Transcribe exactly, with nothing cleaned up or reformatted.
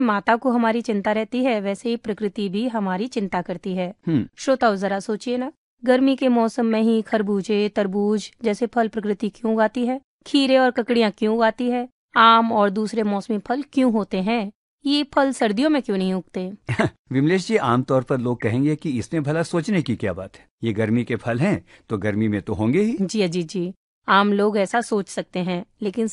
माता को हमारी चिंता रहती है, वैसे ही प्रकृति भी हमारी चिंता करती है। श्रोताओ, जरा सोचिए ना, गर्मी के मौसम में ही खरबूजे, तरबूज जैसे फल प्रकृति क्यों उगाती है? खीरे और ककड़ियाँ क्यों उगाती है? आम और दूसरे मौसमी फल क्यों होते हैं? ये फल सर्दियों में क्यों नहीं उगते? विमलेश जी, आमतौर पर लोग कहेंगे कि इसमें भला सोचने की क्या बात है, ये गर्मी के फल हैं तो गर्मी में तो होंगे ही। जी अजीत जी, आम लोग ऐसा सोच सकते हैं, लेकिन